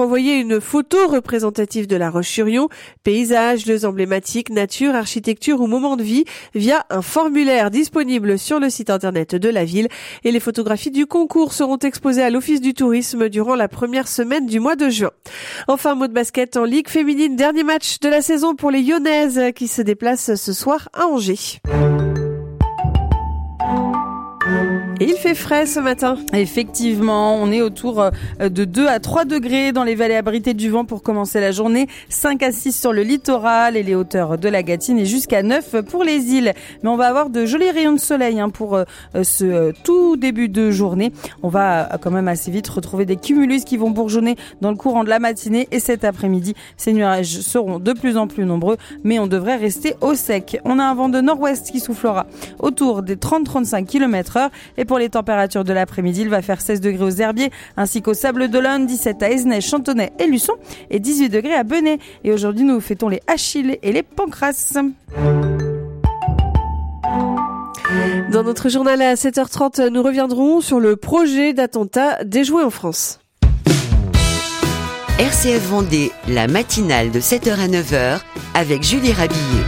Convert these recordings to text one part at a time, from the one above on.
envoyer une photo représentative de La Roche-sur-Yon, paysages, lieux emblématiques, nature, architecture ou moments de vie, via un formulaire disponible sur le site internet de la ville. Et les photographies du concours seront exposées à l'Office du tourisme durant la première semaine du mois de juin. Enfin, mot de basket en Ligue féminine, dernier match de la saison pour les Lyonnaises qui se déplacent ce soir à Angers. Et il fait frais ce matin. Effectivement, on est autour de 2 à 3 degrés dans les vallées abritées du vent pour commencer la journée, 5 à 6 sur le littoral et les hauteurs de la Gâtine et jusqu'à 9 pour les îles. Mais on va avoir de jolis rayons de soleil pour ce tout début de journée. On va quand même assez vite retrouver des cumulus qui vont bourgeonner dans le courant de la matinée et cet après-midi. Ces nuages seront de plus en plus nombreux, mais on devrait rester au sec. On a un vent de nord-ouest qui soufflera autour des 30-35 km/h et pour les températures de l'après-midi, il va faire 16 degrés aux Herbiers ainsi qu'au Sables d'Olonne, 17 à Esnay, Chantonnay et Luçon et 18 degrés à Benay. Et aujourd'hui, nous fêtons les Achilles et les Pancras. Dans notre journal à 7h30, nous reviendrons sur le projet d'attentat déjoué en France. RCF Vendée, la matinale de 7h à 9h avec Julie Rabillet.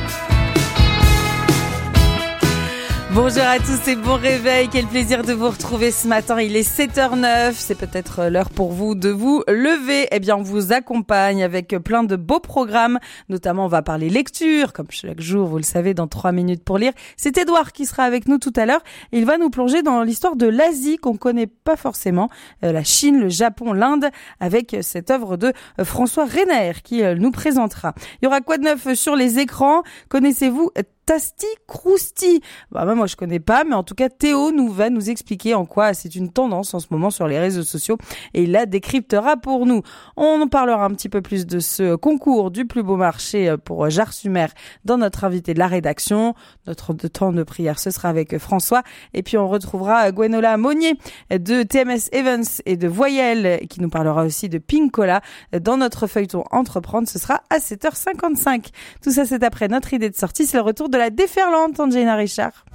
Bonjour à tous et bon réveil, quel plaisir de vous retrouver ce matin, il est 7h09, c'est peut-être l'heure pour vous de vous lever. Eh bien on vous accompagne avec plein de beaux programmes, notamment on va parler lecture, comme chaque jour vous le savez dans 3 minutes pour lire. C'est Édouard qui sera avec nous tout à l'heure, il va nous plonger dans l'histoire de l'Asie qu'on connaît pas forcément, la Chine, le Japon, l'Inde, avec cette œuvre de François Reiner qui nous présentera. Il y aura quoi de neuf sur les écrans? Connaissez-vous Tasty Crousty? Moi je connais pas, mais en tout cas Théo va nous expliquer en quoi c'est une tendance en ce moment sur les réseaux sociaux et il la décryptera pour nous. On en parlera un petit peu plus de ce concours du plus beau marché pour Jars-sur-Mer dans notre invité de la rédaction. Notre temps de prière, ce sera avec François et puis on retrouvera Gwenola Monnier de TMS Evans et de Voyelle qui nous parlera aussi de Pinkola dans notre feuilleton Entreprendre. Ce sera à 7h55. Tout ça c'est après notre idée de sortie, c'est le retour de la déferlante, Angelina Richard.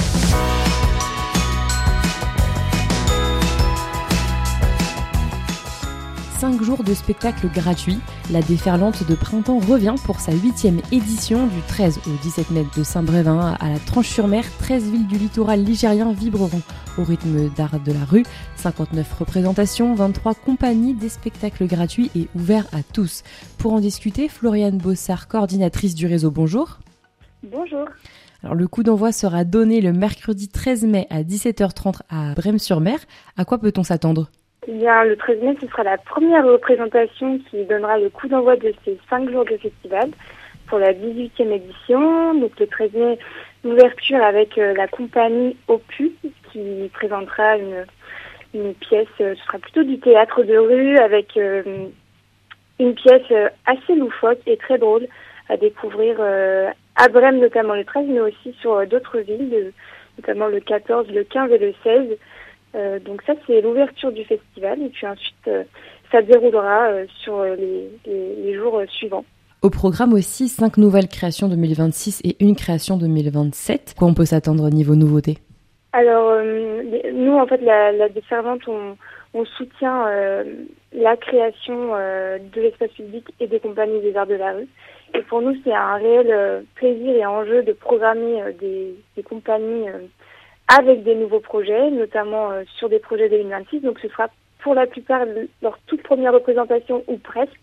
Cinq jours de spectacle gratuit. La déferlante de printemps revient pour sa 8e édition du 13 au 17 mai de Saint-Brévin à la Tranche-sur-Mer. 13 villes du littoral ligérien vibreront au rythme d'art de la rue. 59 représentations, 23 compagnies, des spectacles gratuits et ouverts à tous. Pour en discuter, Floriane Bossard, coordinatrice du réseau, bonjour. Bonjour. Alors, le coup d'envoi sera donné le mercredi 13 mai à 17h30 à Brême-sur-Mer. À quoi peut-on s'attendre ? Bien, le 13 mai, ce sera la première représentation qui donnera le coup d'envoi de ces 5 jours de festival pour la 18e édition. Donc le 13 mai, l'ouverture avec la compagnie Opus qui présentera une pièce, ce sera plutôt du théâtre de rue avec une pièce assez loufoque et très drôle à découvrir à Brême notamment le 13, mais aussi sur d'autres villes, notamment le 14, le 15 et le 16. Donc ça, c'est l'ouverture du festival. Et puis ensuite, ça déroulera sur les jours suivants. Au programme aussi, 5 nouvelles créations 2026 et une création 2027. Quoi on peut s'attendre au niveau nouveauté ? Alors, nous, en fait, la Déferlante, on soutient la création de l'espace public et des compagnies des arts de la rue. Et pour nous, c'est un réel plaisir et enjeu de programmer des compagnies avec des nouveaux projets, notamment sur des projets 2026. Donc ce sera pour la plupart leur toute première représentation ou presque.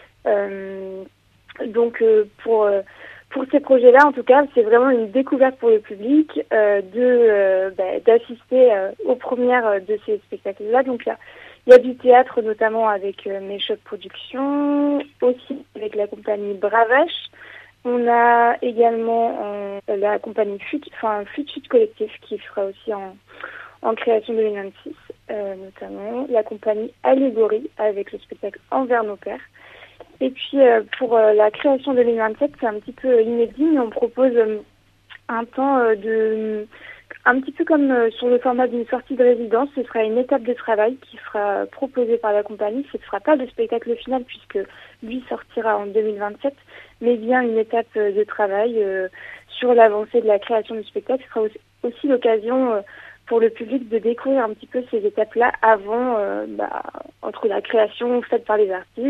Donc pour ces projets-là, en tout cas, c'est vraiment une découverte pour le public d'assister aux premières de ces spectacles-là. Donc là, il y a du théâtre, notamment avec Méchoc Productions, aussi avec la compagnie Bravache. On a également la compagnie Fut Collectif qui sera aussi en création 2026, notamment la compagnie Allégorie avec le spectacle Envers nos pères. Et puis pour la création 2027, c'est un petit peu inédit, mais on propose un temps un petit peu comme sur le format d'une sortie de résidence. Ce sera une étape de travail qui sera proposée par la compagnie. Ce ne sera pas le spectacle final puisque lui sortira en 2027, mais bien une étape de travail sur l'avancée de la création du spectacle. Ce sera aussi l'occasion pour le public de découvrir un petit peu ces étapes-là avant, entre la création faite par les artistes